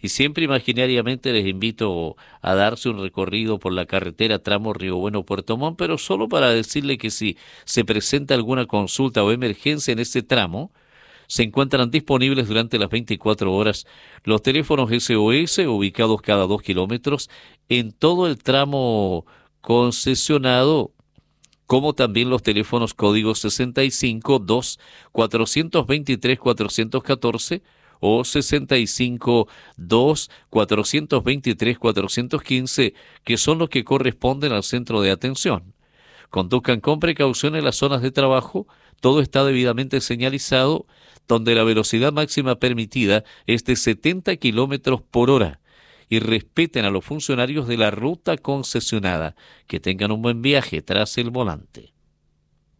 Y siempre imaginariamente les invito a darse un recorrido por la carretera tramo Río Bueno-Puerto Montt, pero solo para decirle que si se presenta alguna consulta o emergencia en este tramo, se encuentran disponibles durante las 24 horas los teléfonos SOS ubicados cada 2 kilómetros en todo el tramo concesionado, como también los teléfonos código 65 2 423 414 o 65 2 423 415, que son los que corresponden al centro de atención. Conduzcan con precaución en las zonas de trabajo, todo está debidamente señalizado, donde la velocidad máxima permitida es de 70 kilómetros por hora. Y respeten a los funcionarios de la ruta concesionada. Que tengan un buen viaje tras el volante.